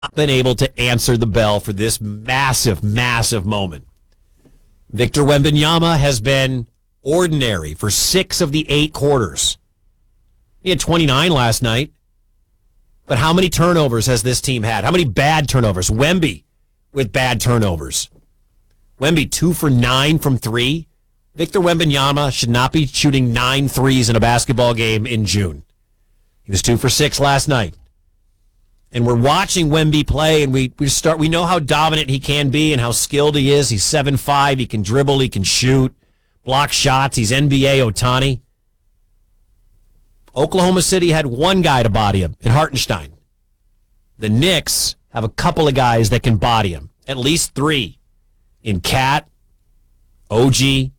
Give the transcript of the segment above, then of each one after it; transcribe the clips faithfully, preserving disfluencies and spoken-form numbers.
been able to answer the bell for this massive, massive moment. Victor Wembanyama has been ordinary for six of the eight quarters. He had twenty-nine last night. But how many turnovers has this team had? How many bad turnovers? Wemby with bad turnovers. Wemby two for nine from three. Victor Wembanyama should not be shooting nine threes in a basketball game in June. He was two for six last night. And we're watching Wemby play, and we, we start. We know how dominant he can be and how skilled he is. He's seven five. He can dribble. He can shoot. Block shots. He's N B A Ohtani. Oklahoma City had one guy to body him in Hartenstein. The Knicks have a couple of guys that can body him. At least three. In Cat, O G,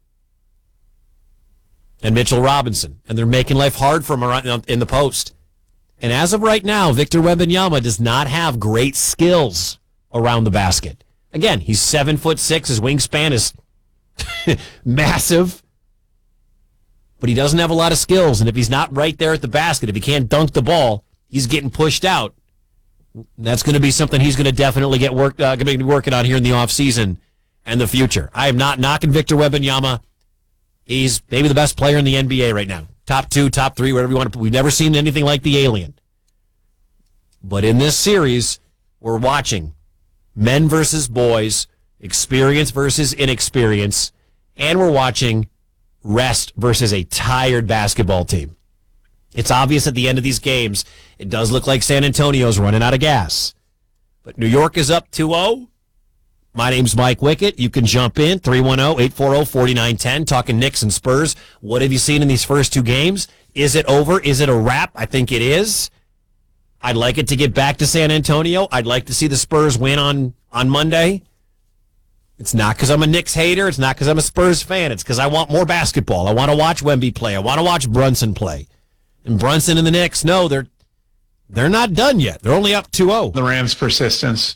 and Mitchell Robinson. And they're making life hard for him around in the post. And as of right now, Victor Wembanyama does not have great skills around the basket. Again, he's seven foot six. His wingspan is massive. But he doesn't have a lot of skills. And if he's not right there at the basket, if he can't dunk the ball, he's getting pushed out. That's going to be something he's going to definitely get work, uh, going to be working on here in the offseason and the future. I am not knocking Victor Wembanyama. He's maybe the best player in the N B A right now. Top two, top three, whatever you want to put. We've never seen anything like the alien. But in this series, we're watching men versus boys, experience versus inexperience, and we're watching rest versus a tired basketball team. It's obvious at the end of these games, it does look like San Antonio's running out of gas. But New York is up two oh. My name's Mike Wickett. You can jump in, three one zero, eight four zero, four nine one zero, talking Knicks and Spurs. What have you seen in these first two games? Is it over? Is it a wrap? I think it is. I'd like it to get back to San Antonio. I'd like to see the Spurs win on, on Monday. It's not because I'm a Knicks hater. It's not because I'm a Spurs fan. It's because I want more basketball. I want to watch Wemby play. I want to watch Brunson play. And Brunson and the Knicks, no, they're they're not done yet. They're only up two oh. The Rams' persistence.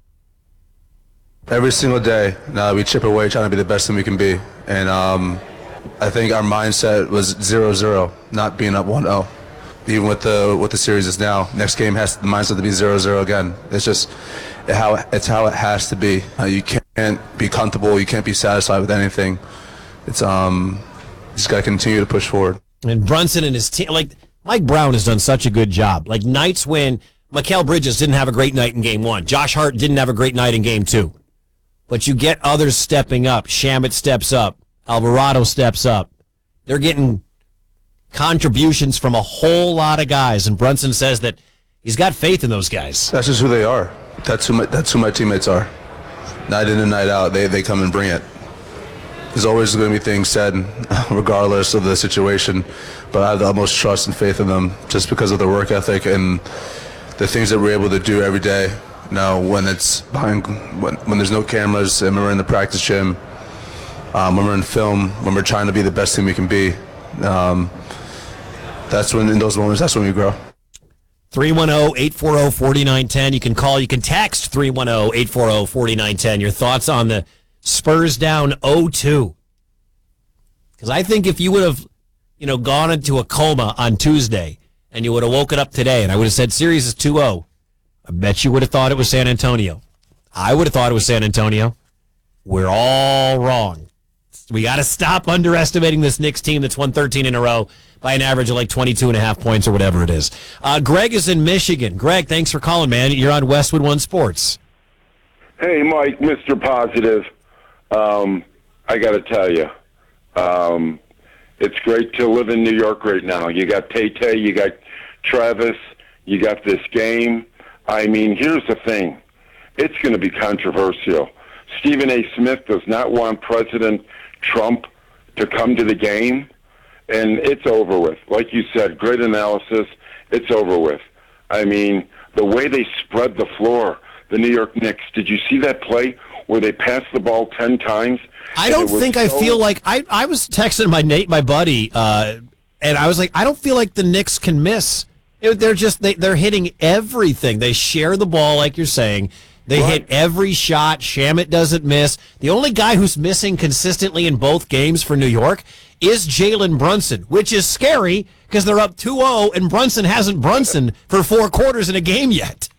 Every single day, now we chip away trying to be the best thing we can be. And um, I think our mindset was zero zero, not being up one oh. Even with the what the series is now, next game has the mindset to be zero zero again. It's just how it's how it has to be. Uh, you can't be comfortable. You can't be satisfied with anything. It's um, you just got to continue to push forward. And Brunson and his team, like Mike Brown has done such a good job. Like nights when Mikal Bridges didn't have a great night in game one, Josh Hart didn't have a great night in game two. But you get others stepping up. Shamet steps up. Alvarado steps up. They're getting contributions from a whole lot of guys, and Brunson says that he's got faith in those guys. That's just who they are. That's who my, that's who my teammates are. Night in and night out, they, they come and bring it. There's always going to be things said, regardless of the situation, but I have the utmost trust and faith in them just because of their work ethic and the things that we're able to do every day. You know, when it's behind, when, when there's no cameras and we're in the practice gym, um, when we're in film, when we're trying to be the best thing we can be, um, that's when, in those moments, that's when we grow. three one zero, eight four zero, four nine one zero. You can call, you can text three one zero, eight four zero, four nine one zero. Your thoughts on the Spurs down oh two. Because I think if you would have, you know, gone into a coma on Tuesday and you would have woken up today and I would have said series is two oh, I bet you would have thought it was San Antonio. I would have thought it was San Antonio. We're all wrong. We got to stop underestimating this Knicks team that's won thirteen in a row by an average of like twenty-two and a half points or whatever it is. Uh, Greg is in Michigan. Greg, thanks for calling, man. You're on Westwood One Sports. Hey, Mike, Mister Positive. Um, I got to tell you, um, it's great to live in New York right now. You got Tay-Tay, you got Travis, you got this game. I mean, here's the thing. It's going to be controversial. Stephen A. Smith does not want President Trump to come to the game, and it's over with. Like you said, great analysis. It's over with. I mean, the way they spread the floor, the New York Knicks, did you see that play where they passed the ball ten times? I don't think so... I feel like I, I was texting my Nate, my buddy, uh, and I was like, I don't feel like the Knicks can miss. It, they're just they, they're hitting everything. They share the ball, like you're saying. They right. hit every shot. Shamet doesn't miss. The only guy who's missing consistently in both games for New York is Jalen Brunson, which is scary because they're up two oh, and Brunson hasn't Brunson for four quarters in a game yet.